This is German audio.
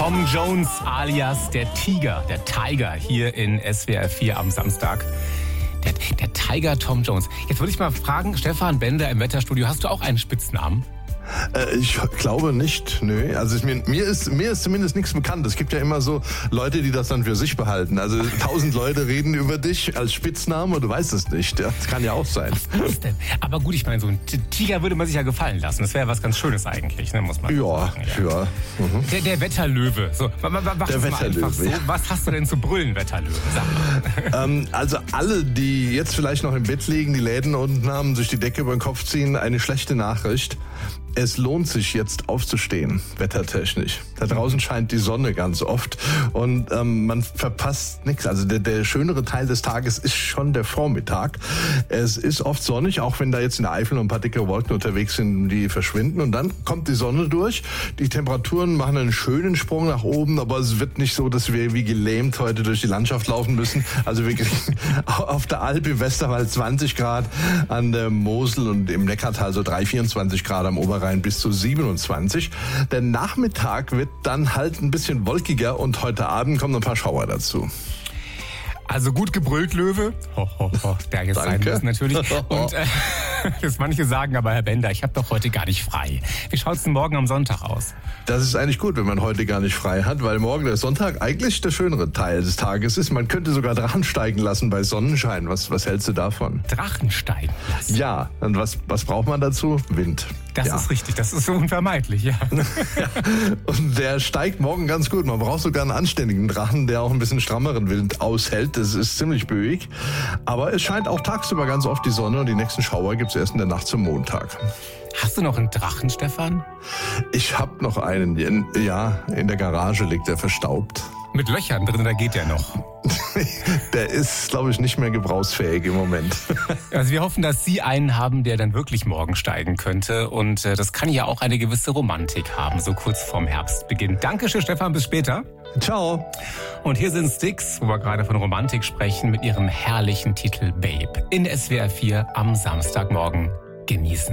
Tom Jones alias der Tiger hier in SWR 4 am Samstag. Der Tiger Tom Jones. Jetzt würde ich mal fragen, Stefan Bender im Wetterstudio, hast du auch einen Spitznamen? Ich glaube nicht, nö. Also mir ist zumindest nichts bekannt. Es gibt ja immer so Leute, die das dann für sich behalten. Also 1000 Leute reden über dich als Spitzname und du weißt es nicht. Ja, das kann ja auch sein. Was ist denn? Aber gut, ich meine, so ein Tiger würde man sich ja gefallen lassen. Das wäre was ganz Schönes eigentlich, ne, muss man sagen. Ja. Mhm. Der Wetterlöwe. So, Der Wetterlöwe. So. Was hast du denn zu brüllen, Wetterlöwe? Sag mal. Also alle, die jetzt vielleicht noch im Bett liegen, die Läden unten haben, sich die Decke über den Kopf ziehen, eine schlechte Nachricht. Es lohnt sich jetzt aufzustehen, wettertechnisch. Da draußen scheint die Sonne ganz oft und man verpasst nichts. Also der schönere Teil des Tages ist schon der Vormittag. Es ist oft sonnig, auch wenn da jetzt in der Eifel noch ein paar dicke Wolken unterwegs sind, die verschwinden. Und dann kommt die Sonne durch. Die Temperaturen machen einen schönen Sprung nach oben, aber es wird nicht so, dass wir wie gelähmt heute durch die Landschaft laufen müssen. Also wir kriegen auf der Alp im Westerwald 20 Grad, an der Mosel und im Neckartal so 24 Grad am Oberrhein bis zu 27. Der Nachmittag wird dann halt ein bisschen wolkiger und heute Abend kommen ein paar Schauer dazu. Also gut gebrüllt, Löwe. Der jetzt sein muss natürlich. Und das manche sagen, aber Herr Bender, ich habe doch heute gar nicht frei. Wie schaut's denn morgen am Sonntag aus? Das ist eigentlich gut, wenn man heute gar nicht frei hat, weil morgen der Sonntag eigentlich der schönere Teil des Tages ist. Man könnte sogar Drachen steigen lassen bei Sonnenschein. Was hältst du davon? Drachen steigen lassen? Ja, und was braucht man dazu? Wind. Das ist richtig, das ist so unvermeidlich, ja. Und der steigt morgen ganz gut. Man braucht sogar einen anständigen Drachen, der auch ein bisschen strammeren Wind aushält. Das ist ziemlich böig. Aber es scheint auch tagsüber ganz oft die Sonne und die nächsten Schauer gibt es erst in der Nacht zum Montag. Hast du noch einen Drachen, Stefan? Ich habe noch einen. Ja, in der Garage liegt er verstaubt. Mit Löchern drin, da geht der noch. Der ist, glaube ich, nicht mehr gebrauchsfähig im Moment. Also wir hoffen, dass Sie einen haben, der dann wirklich morgen steigen könnte. Und das kann ja auch eine gewisse Romantik haben, so kurz vorm Herbstbeginn. Dankeschön, Stefan, bis später. Ciao. Und hier sind Styx, wo wir gerade von Romantik sprechen, mit ihrem herrlichen Titel Babe. In SWR 4 am Samstagmorgen. Genießen.